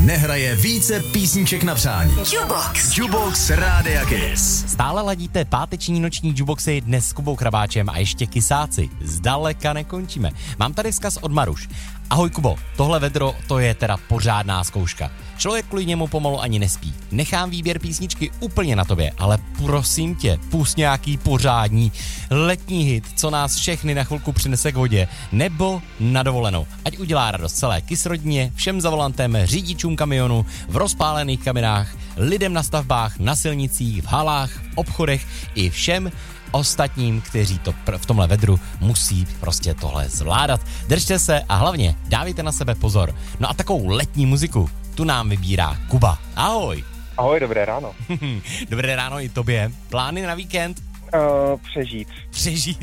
nehraje více písniček na přání. Jukebox Rádia Kiss. Stále ladíte páteční noční jukeboxy dnes s Kubou Krabáčem a ještě kysáci. Zdaleka nekončíme. Mám tady vzkaz od Maruš. Ahoj Kubo, tohle vedro, to je teda pořádná zkouška. Člověk kvůli němu pomalu ani nespí. Nechám výběr písničky úplně na tobě, ale prosím tě, pust nějaký pořádní letní hit, co nás všechny na chvilku přinese k vodě, nebo na dovolenou. Ať udělá radost celé KISS rodině, všem za volantem, řidičům kamionu, v rozpálených kabinách, lidem na stavbách, na silnicích, v halách, v obchodech i všem ostatním, kteří to v tomhle vedru musí prostě tohle zvládat. Držte se a hlavně dávejte na sebe pozor. No a takovou letní muziku tu nám vybírá Kuba. Ahoj. Ahoj, dobré ráno. Dobré ráno i tobě. Plány na víkend? Přežít.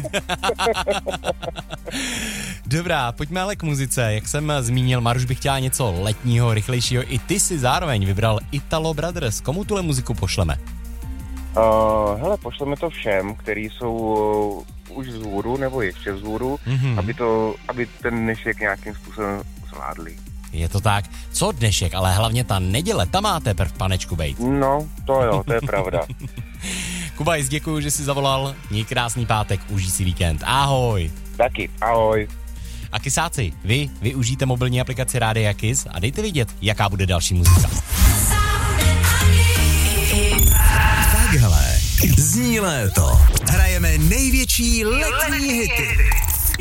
Dobrá, pojďme ale k muzice. Jak jsem zmínil, Maruš by chtěla něco letního, rychlejšího. I ty si zároveň vybral Italo Brothers. Komu tuhle muziku pošleme? Hele, pošleme to všem, kteří jsou už vzhůru nebo ještě vzhůru, aby ten dnešek nějakým způsobem zvládli. Je to tak. Co dnešek, ale hlavně ta neděle, ta má teprv panečku bejt. No, to jo, to je pravda. Kuba, děkuju, že jsi zavolal. Měj krásný pátek, užij si víkend. Ahoj. Taky, ahoj. A kysáci, vy využijte mobilní aplikaci Rádia Kiss a dejte vidět, jaká bude další muzika. Takhle zní léto. Hrajeme největší letní hity.